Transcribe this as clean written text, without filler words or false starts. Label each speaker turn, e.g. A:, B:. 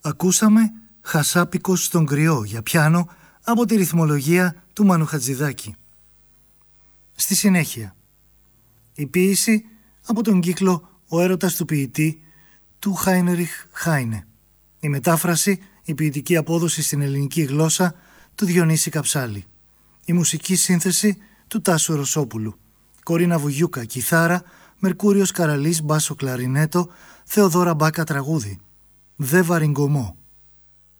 A: Ακούσαμε «Χασάπικος στον κρυό» για πιάνο από τη ρυθμολογία του Μάνου Χατζηδάκη. Στη συνέχεια, η ποίηση από τον κύκλο «Ο έρωτας του ποιητή» του Χάινριχ Χάινε. Η μετάφραση, η ποιητική απόδοση στην ελληνική γλώσσα του Διονύση Καψάλη. Η μουσική σύνθεση του Τάσου Ρωσόπουλου. Κορίνα Βουγιούκα κιθάρα, Μερκούριος Καραλής μπάσο κλαρινέτο, Θεοδόρα Μπάκα τραγούδι. Δε Βαριγκωμό.